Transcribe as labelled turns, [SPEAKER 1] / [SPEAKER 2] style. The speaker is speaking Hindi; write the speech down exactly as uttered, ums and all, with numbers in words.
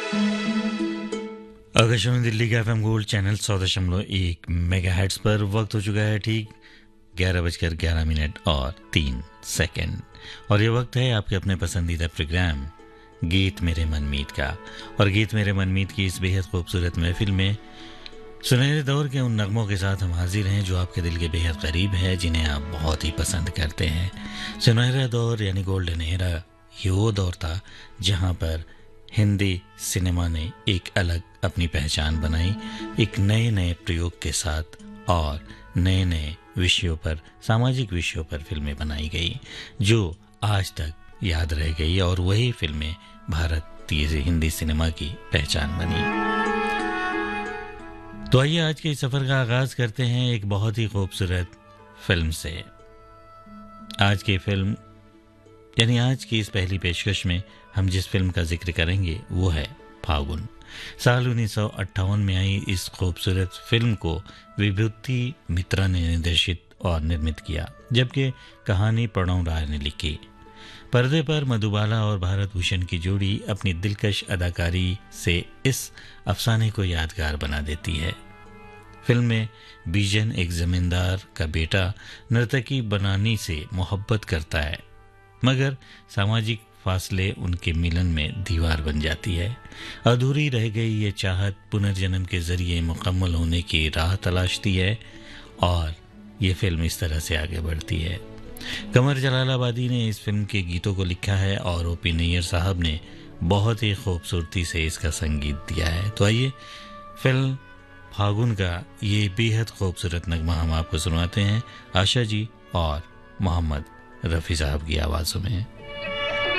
[SPEAKER 1] आकाशवाणी दिल्ली का एफएम गोल्ड चैनल सौ दशमलव एक मेगा हेड्स पर वक्त हो चुका है ठीक ग्यारह बजकर ग्यारह मिनट और तीन सेकंड और ये वक्त है आपके अपने पसंदीदा प्रोग्राम गीत मेरे मनमीत का। और गीत मेरे मनमीत की इस बेहद खूबसूरत महफिल में सुनहरे दौर के उन नगमों के साथ हम हाजिर हैं जो आपके दिल के बेहद करीब है, जिन्हें आप बहुत ही पसंद करते हैं। सुनहरा दौर यानी गोल्डन एरा ये वो दौर था जहाँ पर हिंदी सिनेमा ने एक अलग अपनी पहचान बनाई, एक नए नए प्रयोग के साथ और नए नए विषयों पर, सामाजिक विषयों पर फिल्में बनाई गई जो आज तक याद रह गई और वही फिल्में भारतीय हिंदी सिनेमा की पहचान बनी। तो आइए आज के इस सफर का आगाज करते हैं एक बहुत ही खूबसूरत फिल्म से। आज की फिल्म यानी आज की इस पहली पेशकश में हम जिस फिल्म का जिक्र करेंगे वो है फागुन। साल उन्नीस सौ अट्ठावन में आई इस खूबसूरत फिल्म को विभूति मित्रा ने निर्देशित और निर्मित किया, जबकि कहानी प्रणव राय ने लिखी। पर्दे पर मधुबाला और भारत भूषण की जोड़ी अपनी दिलकश अदाकारी से इस अफसाने को यादगार बना देती है। फिल्म में बीजन एक जमींदार का बेटा नर्तकी बनानी से मोहब्बत करता है, मगर सामाजिक फासले उनके मिलन में दीवार बन जाती है। अधूरी रह गई ये चाहत पुनर्जन्म के जरिए मुकम्मल होने की राह तलाशती है और ये फिल्म इस तरह से आगे बढ़ती है। कमर जलालाबादी ने इस फिल्म के गीतों को लिखा है और ओपी नैयर साहब ने बहुत ही खूबसूरती से इसका संगीत दिया है। तो आइए फिल्म फागुन का ये बेहद खूबसूरत नगमा हम आपको सुनाते हैं आशा जी और मोहम्मद रफ़ी साहब की आवाज़ों में।